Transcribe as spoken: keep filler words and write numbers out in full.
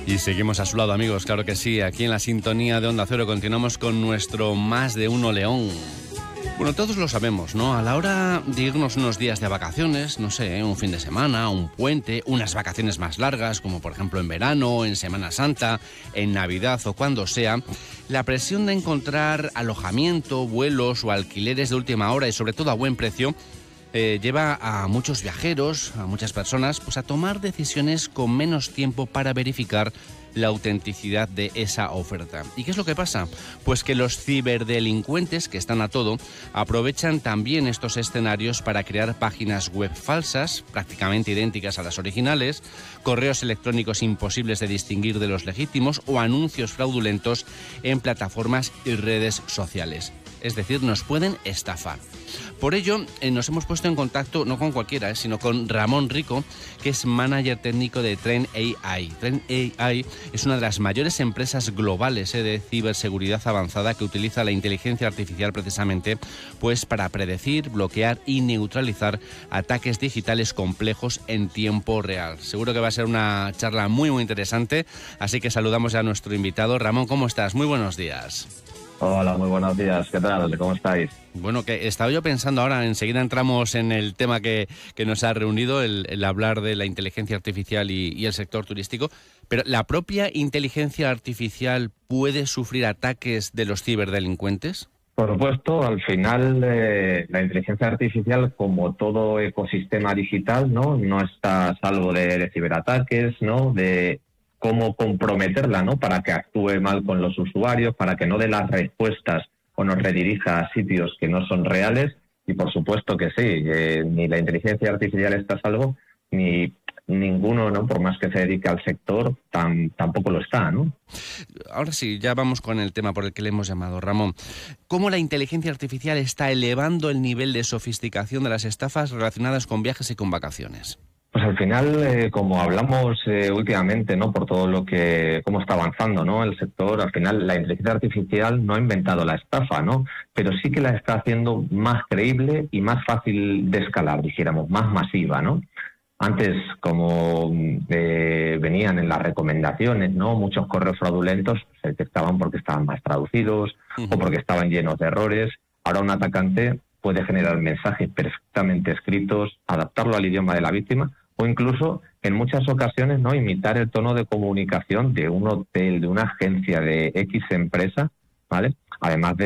Y seguimos a su lado, amigos, claro que sí. Aquí en la sintonía de Onda Cero continuamos con nuestro Más de Uno León. Bueno, todos lo sabemos, ¿no? A la hora de irnos unos días de vacaciones, no sé, un fin de semana, un puente, unas vacaciones más largas, como por ejemplo en verano, en Semana Santa, en Navidad o cuando sea, la presión de encontrar alojamiento, vuelos o alquileres de última hora y sobre todo a buen precio, Eh, lleva a muchos viajeros, a muchas personas, pues a tomar decisiones con menos tiempo para verificar la autenticidad de esa oferta. ¿Y qué es lo que pasa? Pues que los ciberdelincuentes, que están a todo, aprovechan también estos escenarios para crear páginas web falsas, prácticamente idénticas a las originales, correos electrónicos imposibles de distinguir de los legítimos o anuncios fraudulentos en plataformas y redes sociales. Es decir, nos pueden estafar. Por ello, eh, nos hemos puesto en contacto, no con cualquiera, eh, sino con Ramón Rico, que es manager técnico de Trend A I. Trend A I es una de las mayores empresas globales eh, de ciberseguridad avanzada que utiliza la inteligencia artificial precisamente pues, para predecir, bloquear y neutralizar ataques digitales complejos en tiempo real. Seguro que va a ser una charla muy, muy interesante, así que saludamos ya a nuestro invitado. Ramón, ¿cómo estás? Muy buenos días. Hola, muy buenos días. ¿Qué tal? ¿Cómo estáis? Bueno, que estaba yo pensando ahora, enseguida entramos en el tema que, que nos ha reunido, el, el hablar de la inteligencia artificial y, y el sector turístico, pero ¿la propia inteligencia artificial puede sufrir ataques de los ciberdelincuentes? Por supuesto, al final eh, la inteligencia artificial, como todo ecosistema digital, no, no está a salvo de, de ciberataques, ¿no? De cómo comprometerla, ¿no? Para que actúe mal con los usuarios, para que no dé las respuestas o nos redirija a sitios que no son reales. Y por supuesto que sí, eh, ni la inteligencia artificial está a salvo, ni ninguno, ¿no? Por más que se dedique al sector, tan, tampoco lo está, ¿no? Ahora sí, ya vamos con el tema por el que le hemos llamado, Ramón. ¿Cómo la inteligencia artificial está elevando el nivel de sofisticación de las estafas relacionadas con viajes y con vacaciones? Pues al final, eh, como hablamos eh, últimamente, ¿no? Por todo lo que, cómo está avanzando, ¿no? El sector, al final la inteligencia artificial no ha inventado la estafa, ¿no? Pero sí que la está haciendo más creíble y más fácil de escalar, dijéramos, más masiva, ¿no? Antes, como eh, venían en las recomendaciones, ¿no? Muchos correos fraudulentos se detectaban porque estaban más traducidos uh-huh. o porque estaban llenos de errores. Ahora un atacante puede generar mensajes perfectamente escritos, adaptarlo al idioma de la víctima o incluso, en muchas ocasiones, no imitar el tono de comunicación de un hotel, de una agencia, de X empresa, ¿vale? Además de